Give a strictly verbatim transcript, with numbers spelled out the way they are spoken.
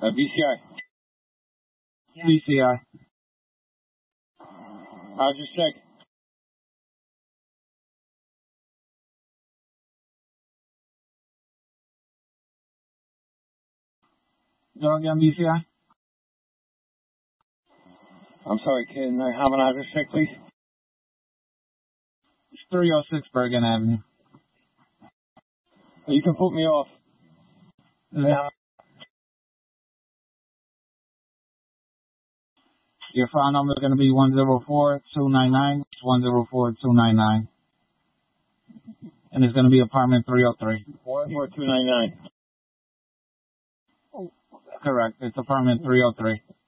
Uh, B C I. B C I. I'll just check. Go again, B C I. I'm sorry, can I have an address check, please? It's three oh six Bergen Avenue. You can put me off. Yeah. Your file number is going to be one zero four two nine nine. It's one zero four two nine nine. And it's going to be apartment three oh three. one four two nine nine. Correct. It's apartment three oh three.